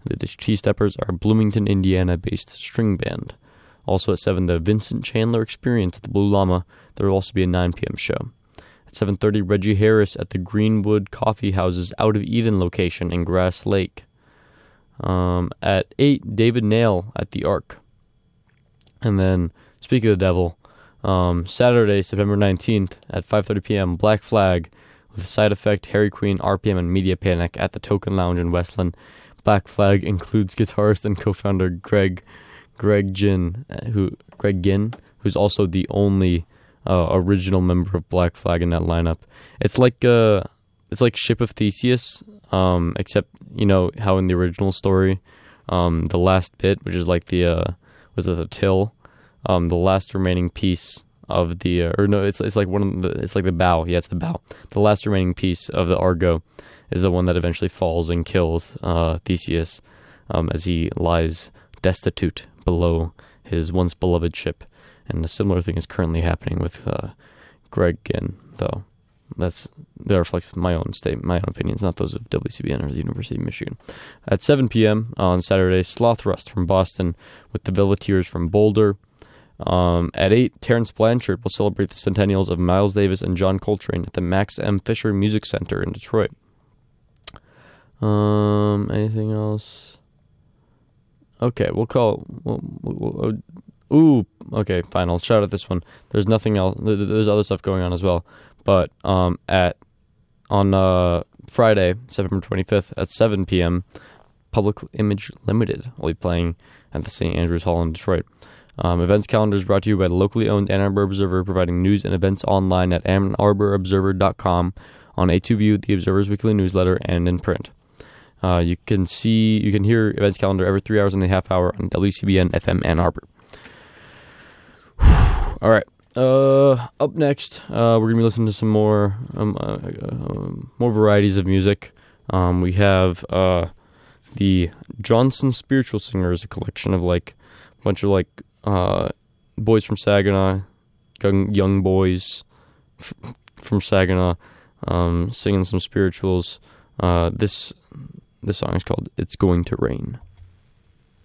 The T-Steppers are a Bloomington, Indiana-based string band. Also at 7, the Vincent Chandler Experience at the Blue Llama. There will also be a 9 p.m. show. At 7:30, Reggie Harris at the Greenwood Coffee House's Out of Eden location in Grass Lake. At 8, David Nail at the Arc. And then, speaking of the devil, Saturday, September 19th at 5:30 p.m., Black Flag with Side Effect, Harry Queen, RPM, and Media Panic at the Token Lounge in Westland. Black Flag includes guitarist and co-founder Greg Ginn, who's also the only original member of Black Flag in that lineup. It's like Ship of Theseus, except how in the original story, the last bit, which is like the till, the last remaining piece of the it's like the bow. Yeah, it's the bow. The last remaining piece of the Argo is the one that eventually falls and kills Theseus as he lies destitute below his once beloved ship. And a similar thing is currently happening with Greg Ginn, though. That reflects my own opinions, not those of WCBN or the University of Michigan. At 7 p.m. on Saturday, Sloth Rust from Boston with the Velveteers from Boulder. At 8, Terrence Blanchard will celebrate the centennials of Miles Davis and John Coltrane at the Max M. Fisher Music Center in Detroit. Anything else? Okay, okay, fine. I'll shout at this one. There's nothing else. There's other stuff going on as well. But on Friday, September 25th at 7 p.m., Public Image Limited will be playing at the St. Andrews Hall in Detroit. Events calendar is brought to you by the locally owned Ann Arbor Observer, providing news and events online at AnnArborObserver.com, on A2View, the Observer's weekly newsletter, and in print. You can hear events calendar every 3 hours and a half hour on WCBN FM Ann Arbor. All right. Up next, we're gonna be listening to some more varieties of music. We have the Johnson Spiritual Singers, a collection of a bunch of boys from Saginaw, young boys from Saginaw, singing some spirituals. This song is called "It's Going to Rain."